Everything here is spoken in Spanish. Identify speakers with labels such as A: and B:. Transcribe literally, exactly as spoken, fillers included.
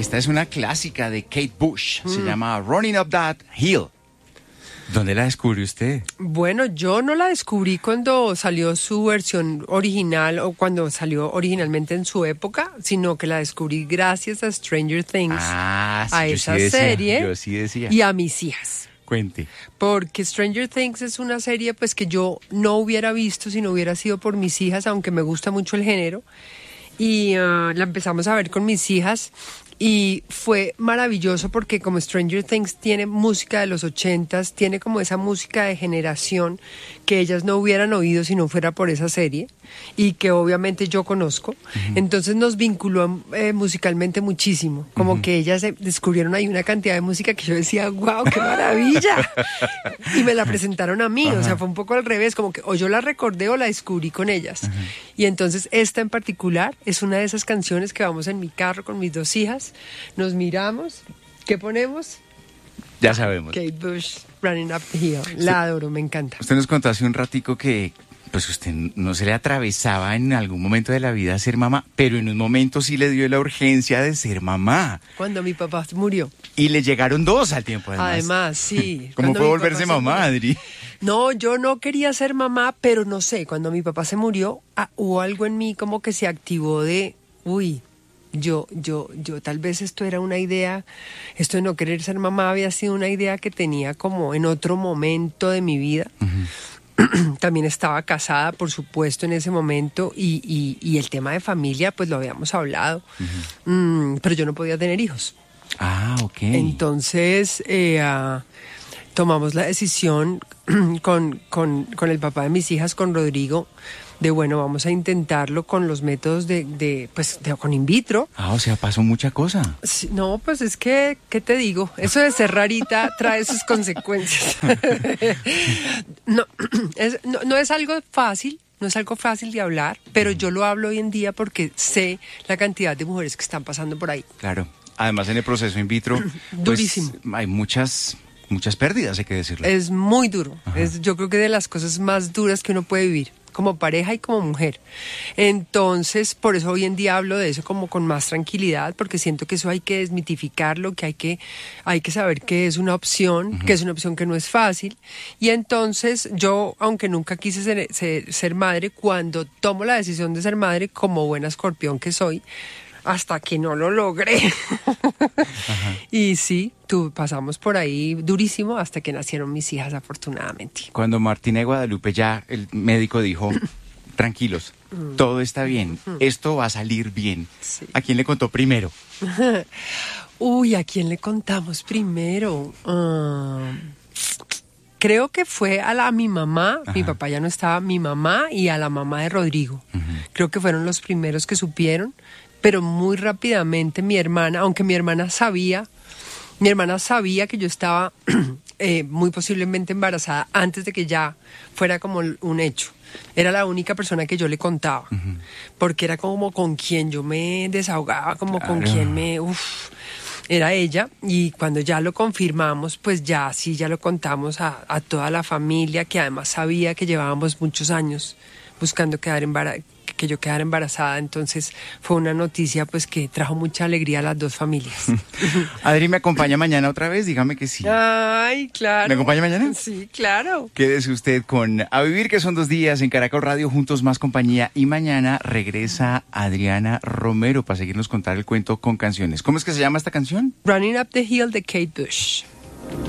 A: Esta es una clásica de Kate Bush,
B: Mm.
A: se llama Running Up That Hill. ¿Dónde la descubrió usted?
B: Bueno, yo no la descubrí cuando salió su versión original o cuando salió originalmente en su época, sino que la descubrí gracias a Stranger Things,
A: Ah, sí,
B: a
A: yo
B: esa
A: sí decía,
B: serie
A: yo sí decía.
B: y a mis hijas.
A: Cuente.
B: Porque Stranger Things es una serie pues que yo no hubiera visto si no hubiera sido por mis hijas, aunque me gusta mucho el género. Y uh, la empezamos a ver con mis hijas y fue maravilloso porque como Stranger Things tiene música de los ochentas, tiene como esa música de generación que ellas no hubieran oído si no fuera por esa serie y que obviamente yo conozco. Uh-huh. Entonces nos vinculó eh, musicalmente muchísimo, como uh-huh. que ellas eh, descubrieron ahí una cantidad de música que yo decía, wow, qué maravilla. Y me la presentaron a mí, uh-huh. o sea, fue un poco al revés, como que o yo la recordé o la descubrí con ellas. Uh-huh. Y entonces esta en particular es una de esas canciones que vamos en mi carro con mis dos hijas, nos miramos, ¿qué ponemos?
A: Ya sabemos.
B: Kate Bush, Running Up the Hill. La adoro, me encanta.
A: Usted nos contó hace un ratico que pues usted no se le atravesaba en algún momento de la vida ser mamá, pero en un momento sí le dio la urgencia de ser mamá.
B: Cuando mi papá murió.
A: Y le llegaron dos al tiempo, además.
B: Además, sí.
A: ¿Cómo fue volverse mamá, Adri?
B: No, yo no quería ser mamá, pero no sé, cuando mi papá se murió, ah, hubo algo en mí como que se activó de, uy, yo, yo, yo, tal vez esto era una idea, esto de no querer ser mamá había sido una idea que tenía como en otro momento de mi vida. Uh-huh. También estaba casada, por supuesto, en ese momento y, y, y el tema de familia, pues lo habíamos hablado, uh-huh. mm, pero yo no podía tener hijos.
A: Ah, ok.
B: Entonces, eh, uh, tomamos la decisión con, con, con el papá de mis hijas, con Rodrigo, de bueno, vamos a intentarlo con los métodos de, de pues, de, con in vitro.
A: Ah, o sea, pasó mucha cosa.
B: Sí, no, pues es que, ¿qué te digo? Eso de ser rarita trae sus consecuencias. no, es, no, no es algo fácil, no es algo fácil de hablar, pero yo lo hablo hoy en día porque sé la cantidad de mujeres que están pasando por ahí.
A: Claro, además en el proceso in vitro,
B: durísimo.
A: Pues, hay muchas... Muchas pérdidas, hay que decirlo.
B: Es muy duro. Es, yo creo que de las cosas más duras que uno puede vivir, como pareja y como mujer. Entonces, por eso hoy en día hablo de eso como con más tranquilidad, porque siento que eso hay que desmitificarlo, que hay que, hay que saber que es una opción, uh-huh. que es una opción que no es fácil. Y entonces yo, aunque nunca quise ser, ser, ser madre, cuando tomo la decisión de ser madre, como buena escorpión que soy, hasta que no lo logré. Y sí, tú, pasamos por ahí durísimo hasta que nacieron mis hijas, afortunadamente.
A: Cuando Martina de Guadalupe ya, el médico dijo, tranquilos, mm. todo está bien, mm. esto va a salir bien. Sí. ¿A quién le contó primero?
B: Uy, ¿a quién le contamos primero? Uh, creo que fue a, la, a mi mamá, Ajá. mi papá ya no estaba, mi mamá y a la mamá de Rodrigo. Uh-huh. Creo que fueron los primeros que supieron. Pero muy rápidamente mi hermana, aunque mi hermana sabía, mi hermana sabía que yo estaba eh, muy posiblemente embarazada antes de que ya fuera como un hecho. Era la única persona que yo le contaba, uh-huh. porque era como con quien yo me desahogaba, como claro. con quien me... Uf, era ella, y cuando ya lo confirmamos, pues ya sí, ya lo contamos a, a toda la familia, que además sabía que llevábamos muchos años buscando quedar embarazada. que yo quedara embarazada, entonces fue una noticia pues que trajo mucha alegría a las dos familias.
A: Adri, ¿me acompaña mañana otra vez? Dígame que sí.
B: Ay, claro.
A: ¿Me acompaña mañana?
B: Sí, claro.
A: Quédese usted con A Vivir, que son dos días en Caracol Radio, juntos más compañía, y mañana regresa Adriana Romero para seguirnos contar el cuento con canciones. ¿Cómo es que se llama esta canción?
B: Running Up the Hill de Kate Bush.